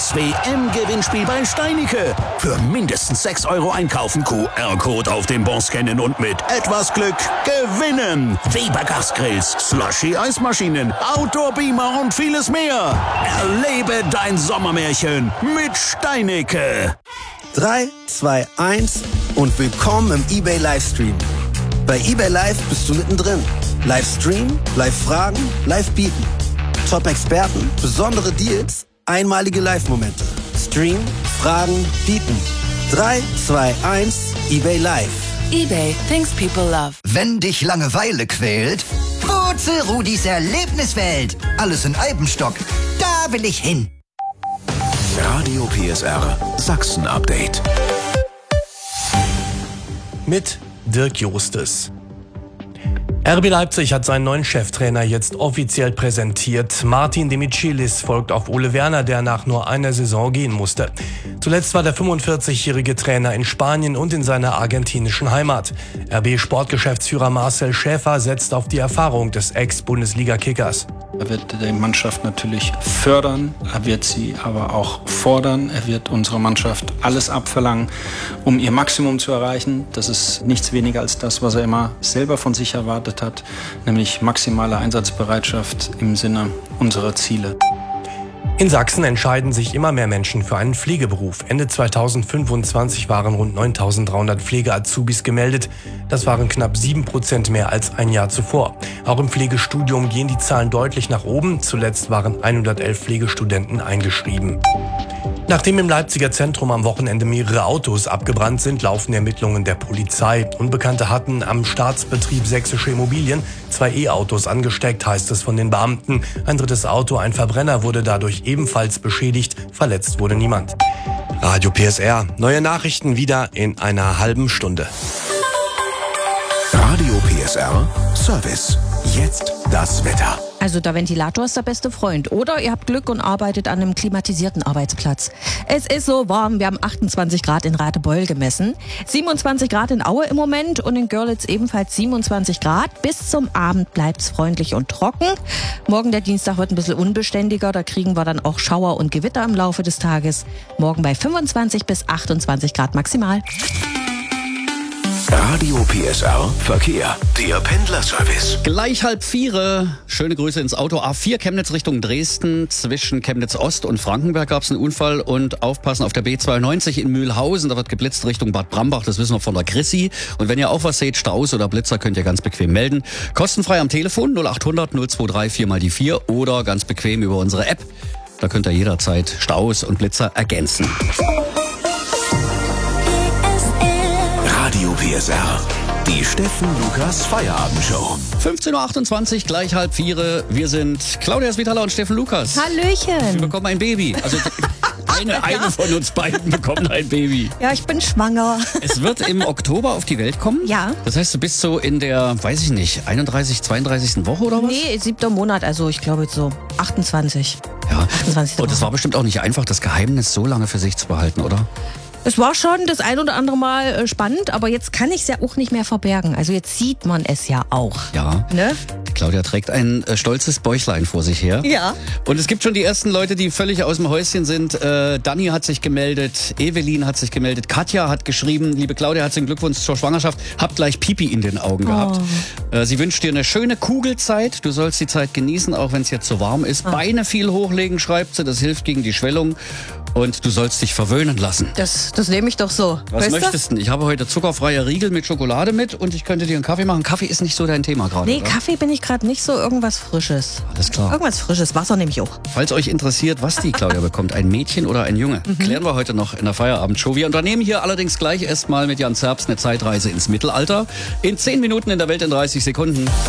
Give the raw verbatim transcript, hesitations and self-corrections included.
Das W M-Gewinnspiel bei Steinike. Für mindestens sechs Euro einkaufen, Q R-Code auf dem Bon scannen und mit etwas Glück gewinnen. Weber Gasgrills, Slushy-Eismaschinen, Outdoor-Beamer und vieles mehr. Erlebe dein Sommermärchen mit Steinike. drei, zwei, eins und willkommen im eBay Livestream. Bei eBay Live bist du mittendrin. Livestream, Live-Fragen, Live-Bieten. Top-Experten, besondere Deals, einmalige Live-Momente. Stream, Fragen, Bieten. drei, zwei, eins, eBay Live. eBay, things people love. Wenn dich Langeweile quält, Wurzel Rudis Erlebniswelt. Alles in Eibenstock. Da will ich hin. Radio P S R Sachsen-Update. Mit Dirk Justes. R B Leipzig hat seinen neuen Cheftrainer jetzt offiziell präsentiert. Martin Demichelis folgt auf Ole Werner, der nach nur einer Saison gehen musste. Zuletzt war der fünfundvierzigjährige Trainer in Spanien und in seiner argentinischen Heimat. R B-Sportgeschäftsführer Marcel Schäfer setzt auf die Erfahrung des Ex-Bundesliga-Kickers. Er wird die Mannschaft natürlich fördern, er wird sie aber auch fordern. Er wird unserer Mannschaft alles abverlangen, um ihr Maximum zu erreichen. Das ist nichts weniger als das, was er immer selber von sich erwartet hat, nämlich maximale Einsatzbereitschaft im Sinne unserer Ziele. In Sachsen entscheiden sich immer mehr Menschen für einen Pflegeberuf. Ende zweitausendfünfundzwanzig waren rund neuntausenddreihundert Pflege-Azubis gemeldet. Das waren knapp sieben Prozent mehr als ein Jahr zuvor. Auch im Pflegestudium gehen die Zahlen deutlich nach oben. Zuletzt waren hundertelf Pflegestudenten eingeschrieben. Nachdem im Leipziger Zentrum am Wochenende mehrere Autos abgebrannt sind, laufen Ermittlungen der Polizei. Unbekannte hatten am Staatsbetrieb Sächsische Immobilien zwei E-Autos angesteckt, heißt es von den Beamten. Ein drittes Auto, ein Verbrenner, wurde dadurch ebenfalls beschädigt. Verletzt wurde niemand. Radio P S R. Neue Nachrichten wieder in einer halben Stunde. Radio P S R Service. Jetzt das Wetter. Also der Ventilator ist der beste Freund. Oder ihr habt Glück und arbeitet an einem klimatisierten Arbeitsplatz. Es ist so warm. Wir haben achtundzwanzig Grad in Radebeul gemessen. siebenundzwanzig Grad in Aue im Moment und in Görlitz ebenfalls siebenundzwanzig Grad. Bis zum Abend bleibt's freundlich und trocken. Morgen der Dienstag wird ein bisschen unbeständiger. Da kriegen wir dann auch Schauer und Gewitter im Laufe des Tages. Morgen bei fünfundzwanzig bis achtundzwanzig Grad maximal. Radio P S R Verkehr. Der Pendlerservice. Gleich halb vier. Schöne Grüße ins Auto. A vier Chemnitz Richtung Dresden. Zwischen Chemnitz Ost und Frankenberg gab es einen Unfall. Und aufpassen auf der B zweiundneunzig in Mühlhausen. Da wird geblitzt Richtung Bad Brambach. Das wissen wir von der Chrissy. Und wenn ihr auch was seht, Staus oder Blitzer, könnt ihr ganz bequem melden. Kostenfrei am Telefon null achthundert null zweiundzwanzig vier mal die vier. Oder ganz bequem über unsere App. Da könnt ihr jederzeit Staus und Blitzer ergänzen. Radio P S R. Die Steffen Lukas Feierabendshow. fünfzehn Uhr achtundzwanzig, gleich halb vier. Wir sind Claudia Svitala und Steffen Lukas. Hallöchen. Wir bekommen ein Baby. Also eine, ja. eine von uns beiden bekommt ein Baby. Ja, ich bin schwanger. Es wird im Oktober auf die Welt kommen? Ja. Das heißt, du bist so in der, weiß ich nicht, einunddreißigsten, zweiunddreißigsten Woche oder was? Nee, siebter Monat, also ich glaube so achtundzwanzig. Ja. achtundzwanzigste Und es war bestimmt auch nicht einfach, das Geheimnis so lange für sich zu behalten, oder? Es war schon das ein oder andere Mal spannend, aber jetzt kann ich es ja auch nicht mehr verbergen. Also jetzt sieht man es ja auch. Ja. Ne? Claudia trägt ein äh, stolzes Bäuchlein vor sich her. Ja. Und es gibt schon die ersten Leute, die völlig aus dem Häuschen sind. Äh, Dani hat sich gemeldet, Evelyn hat sich gemeldet, Katja hat geschrieben, liebe Claudia, herzlichen Glückwunsch zur Schwangerschaft, hab gleich Pipi in den Augen gehabt. Oh. Äh, sie wünscht dir eine schöne Kugelzeit, du sollst die Zeit genießen, auch wenn es jetzt so warm ist. Oh. Beine viel hochlegen, schreibt sie, das hilft gegen die Schwellung. Und du sollst dich verwöhnen lassen. Das, das nehme ich doch so. Was weißt möchtest du? Denn? Ich habe heute zuckerfreie Riegel mit Schokolade mit und ich könnte dir einen Kaffee machen. Kaffee ist nicht so dein Thema gerade, Nee, oder? Kaffee bin ich gerade nicht so. Irgendwas Frisches. Alles klar. Irgendwas Frisches. Wasser nehme ich auch. Falls euch interessiert, was die Claudia bekommt, ein Mädchen oder ein Junge, mhm. klären wir heute noch in der Feierabendshow. Wir unternehmen hier allerdings gleich erstmal mit Jan Zerbst eine Zeitreise ins Mittelalter. In zehn Minuten in der Welt in dreißig Sekunden.